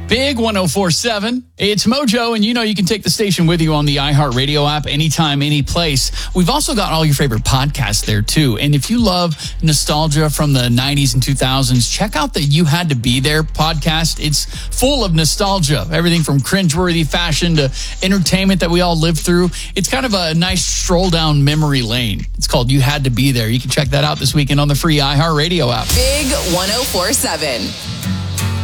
Big 104.7. It's Mojo, and you know you can take the station with you on the iHeartRadio app anytime, any place. We've also got all your favorite podcasts there, too. And if you love nostalgia from the 90s and 2000s, check out the You Had to Be There podcast. It's full of nostalgia, everything from cringeworthy fashion to entertainment that we all lived through. It's kind of a nice stroll down memory lane. It's called You Had to Be There. You can check that out this weekend on the free iHeartRadio app. Big 104.7.